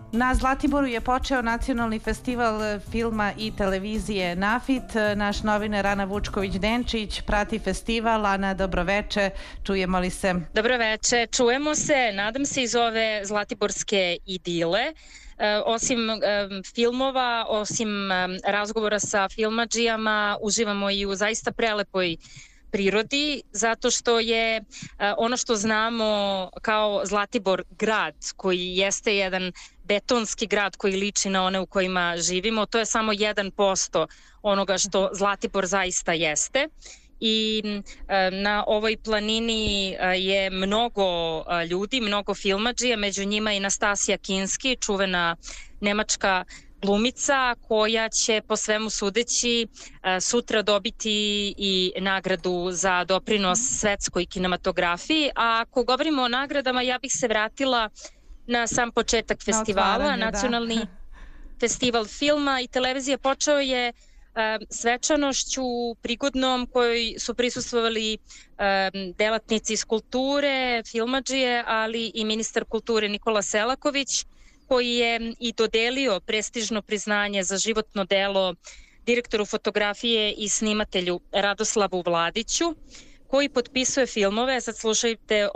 Na Zlatiboru je počeo nacionalni festival filma i televizije NAFIT. Naš novinar Ana Vučković-Denčić prati festival. Ana, dobroveče, čujemo li se? Dobroveče, čujemo se, nadam se iz ove zlatiborske idile. Osim filmova, osim razgovora sa filmadžijama, uživamo i u zaista prelepoj prirodi, zato što je ono što znamo kao Zlatibor grad, koji jeste jedan betonski grad koji liči na one u kojima živimo, to je samo 1% onoga što Zlatibor zaista jeste. I na ovoj planini je mnogo ljudi, mnogo filmadžija, među njima i Nastasija Kinski, čuvena nemačka glumica koja će po svemu sudeći sutra dobiti i nagradu za doprinos svetskoj kinematografiji. A ako govorimo o nagradama, ja bih se vratila na sam početak festivala. Nacionalni festival filma i televizije počeo je svečanošću prigodnom kojoj su prisustvovali delatnici iz kulture, filmadžije, ali i ministar kulture Nikola Selaković, koji je i dodelio prestižno priznanje za životno delo direktoru fotografije i snimatelju Radoslavu Vladiću, koji potpisuje filmove. Sad slušajte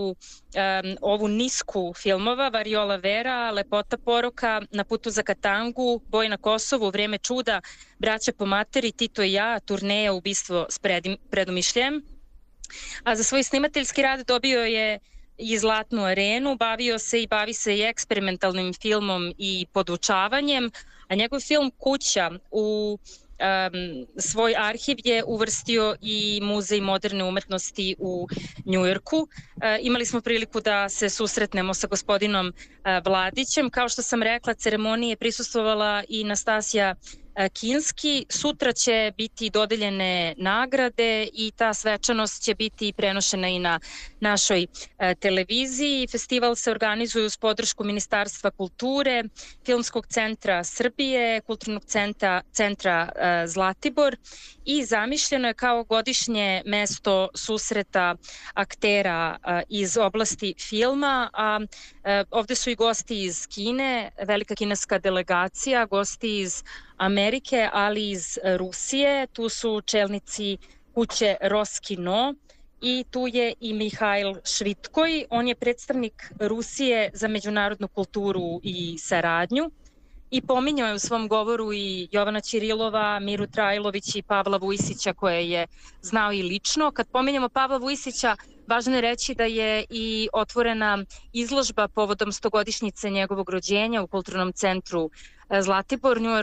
ovu nisku filmova: Variola Vera, Lepota poroka, Na putu za Katangu, Boj na Kosovu, Vreme čuda, Braća po materi, Tito i ja, Turneja, Ubistvo s predumišljem. A za svoj snimateljski rad dobio je i Zlatnu arenu, bavio se i bavi se i eksperimentalnim filmom i podučavanjem, a njegov film Kuća u svoj arhiv je uvrstio i Muzej moderne umetnosti u Njujorku. Imali smo priliku da se susretnemo sa gospodinom Vladićem. Kao što sam rekla, ceremoniji je prisustvovala i Nastasija Kinski. Sutra će biti dodeljene nagrade i ta svečanost će biti prenošena i na našoj televiziji. Festival se organizuje uz podršku Ministarstva kulture, Filmskog centra Srbije, Kulturnog centra Zlatibor i zamišljeno je kao godišnje mesto susreta aktera iz oblasti filma, a ovde su i gosti iz Kine, velika kineska delegacija, gosti iz Amerike, ali iz Rusije. Tu su čelnici kuće Roskino i tu je i Mihajl Švitkoj. On je predstavnik Rusije za međunarodnu kulturu i saradnju. I pominjao je u svom govoru i Jovana Ćirilova, Miru Trajlović i Pavla Vujsića, koje je znao i lično. Kad pominjamo Pavla Vujsića, važno je reći da je i otvorena izložba povodom 100-godišnjice njegovog rođenja u Kulturnom centru Zlatibor. Nju je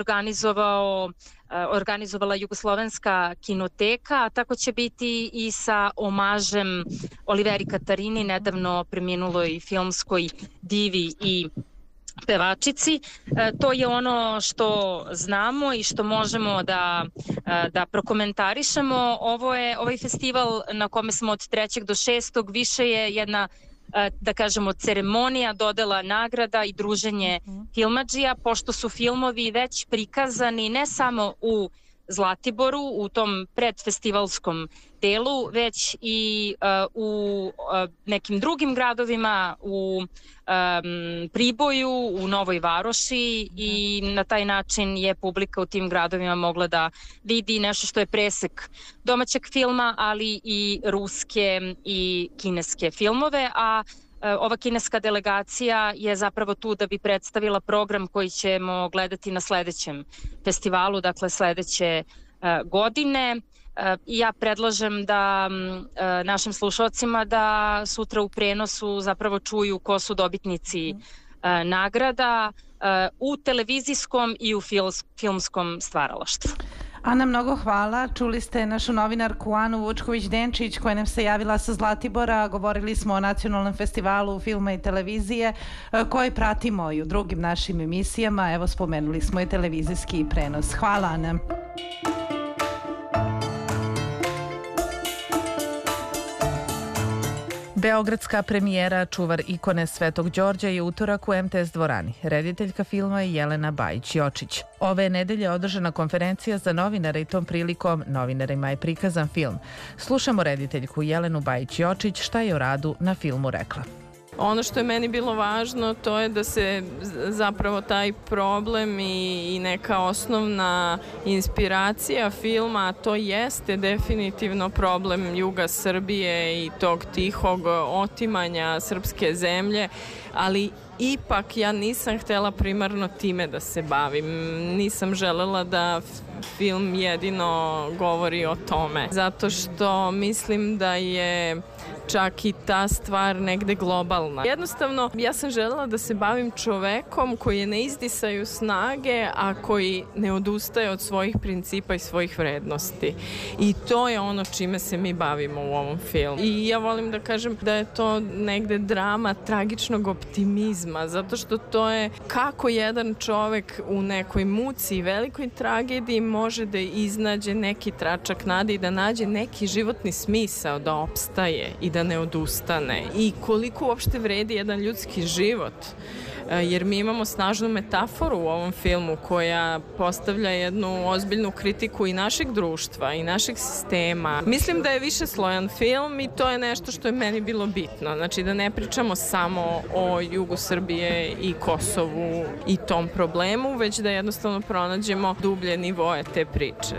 organizovala Jugoslovenska kinoteka, a tako će biti i sa omažem Oliveri Katarini, nedavno preminuloj filmskoj divi i pevačici. To je ono što znamo i što možemo da prokomentarišemo. Ovaj festival na kome smo od 3. do 6. više je jedna, da kažemo, ceremonija, dodela nagrada i druženje filmadžija, pošto su filmovi već prikazani ne samo u Zlatiboru, u tom predfestivalskom delu, već i u nekim drugim gradovima, u Priboju, u Novoj Varoši, i na taj način je publika u tim gradovima mogla da vidi nešto što je presek domaćeg filma, ali i ruske i kineske filmove, a ova kineska delegacija je zapravo tu da bi predstavila program koji ćemo gledati na sledećem festivalu, dakle sledeće godine. Ja predlažem da našim slušalcima da sutra u prenosu zapravo čuju ko su dobitnici nagrada u televizijskom i u filmskom stvaralaštvu. Ana, mnogo hvala. Čuli ste našu novinarku Anu Vučković-Denčić koja nam se javila sa Zlatibora. Govorili smo o nacionalnom festivalu filma i televizije koji pratimo i u drugim našim emisijama. Evo, spomenuli smo i televizijski prenos. Hvala, Ana. Beogradska premijera Čuvar ikone Svetog Đorđa je utorak u MTS dvorani. Rediteljka filma je Jelena Bajić-Jočić. Ove nedelje je održana konferencija za novinare i tom prilikom novinarima je prikazan film. Slušamo rediteljku Jelenu Bajić-Jočić šta je o radu na filmu rekla. Ono što je meni bilo važno to je da se zapravo taj problem i neka osnovna inspiracija filma, a to jeste definitivno problem juga Srbije i tog tihog otimanja srpske zemlje, ali ipak ja nisam htela primarno time da se bavim. Nisam želela da film jedino govori o tome, zato što mislim da je čak i ta stvar negde globalna. Jednostavno, ja sam želela da se bavim čovekom koji je na izdisaju snage, a koji ne odustaje od svojih principa i svojih vrednosti. I to je ono čime se mi bavimo u ovom filmu. I ja volim da kažem da je to negde drama tragičnog optimizma, zato što to je kako jedan čovek u nekoj muci i velikoj tragediji može da iznađe neki tračak nade i da nađe neki životni smisao, da opstaje i da ne odustane. I koliko uopšte vredi jedan ljudski život, jer mi imamo snažnu metaforu u ovom filmu koja postavlja jednu ozbiljnu kritiku i našeg društva i našeg sistema. Mislim da je višeslojan film i to je nešto što je meni bilo bitno. Znači da ne pričamo samo o jugu Srbije i Kosovu i tom problemu, već da jednostavno pronađemo dublje nivoe te priče.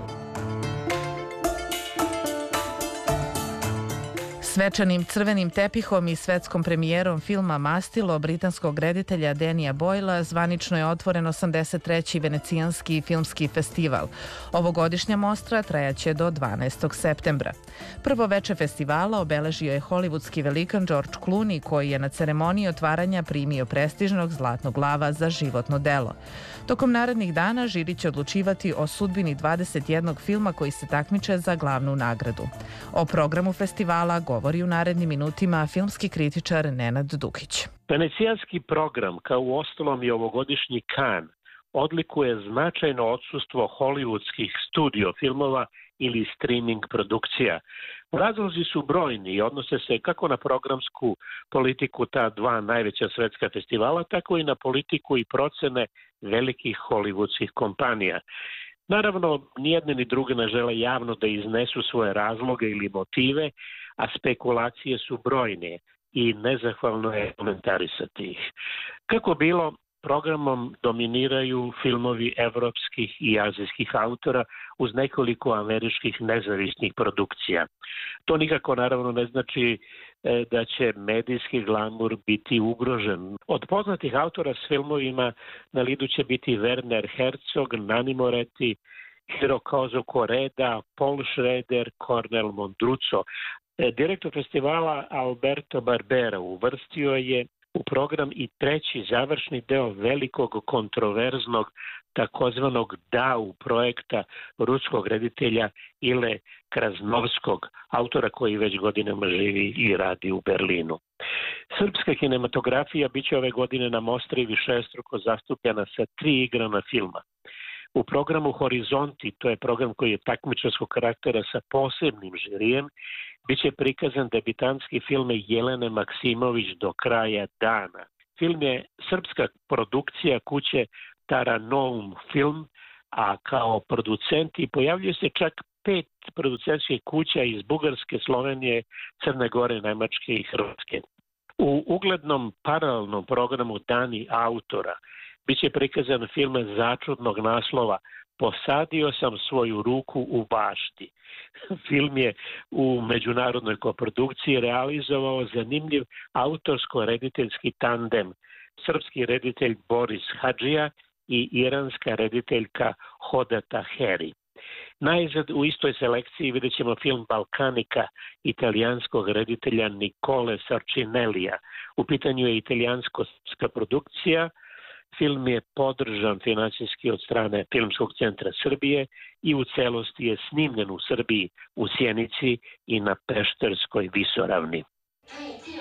Svečanim crvenim tepihom i svetskom premijerom filma Mastilo britanskog reditelja Danija Boyla zvanično je otvoren 83. Venecijanski filmski festival. Ovogodišnja mostra trajaće do 12. septembra. Prvo veče festivala obeležio je hollywoodski velikan George Clooney, koji je na ceremoniji otvaranja primio prestižnog Zlatnog lava za životno delo. Tokom narednih dana žiri će odlučivati o sudbini 21 filma koji se takmiče za glavnu nagradu. O programu festivala govori u narednim minutima filmski kritičar Nenad Dukić. Venecijanski program, kao u ostalom i ovogodišnji Cannes, odlikuje značajno odsustvo hollywoodskih studio filmova ili streaming produkcija. Razlozi su brojni i odnose se kako na programsku politiku ta dva najveća svetska festivala, tako i na politiku i procene velikih hollywoodskih kompanija. Naravno, nijedne ni druge ne žele javno da iznesu svoje razloge ili motive, a spekulacije su brojne i nezahvalno je komentarisati ih. Kako bilo, programom dominiraju filmovi evropskih i azijskih autora uz nekoliko američkih nezavisnih produkcija. To nikako naravno ne znači da će medijski glamur biti ugrožen. Od poznatih autora s filmovima na lidu će biti Werner Herzog, Nanni Moretti, Hirokazu Koreda, Paul Schrader, Cornel Mondruco. Direktor festivala Alberto Barbera uvrstio je u program i treći završni deo velikog kontroverznog takozvanog DAU projekta ruskog reditelja Ile Krasnovskog, autora koji već godinama živi i radi u Berlinu. Srpska kinematografija biće ove godine na mostri višestruko zastupljena sa 3 igrana filma. U programu Horizonti, to je program koji je takmičarskog karaktera sa posebnim žirijem, biće prikazan debitanski film Jelene Maksimović Do kraja dana. Film je srpska produkcija kuće Taranoum Film, a kao producenti pojavljuje se čak 5 producentskih kuća iz Bugarske, Slovenije, Crne Gore, Nemačke i Hrvatske. U uglednom paralelnom programu Dani autora biće prikazan film začudnog naslova Posadio sam svoju ruku u bašti. Film je u međunarodnoj koprodukciji realizovao zanimljiv autorsko-rediteljski tandem, srpski reditelj Boris Hadžija i iranska rediteljka Hoda Taheri. Najzad u istoj selekciji vidjet ćemo film Balkanika italijanskog reditelja Nicole Sarcinellija. U pitanju je italijansko-srpska produkcija. Film je podržan financijski od strane Filmskog centra Srbije i u celosti je snimljen u Srbiji, u Sjenici i na Pešterskoj visoravni.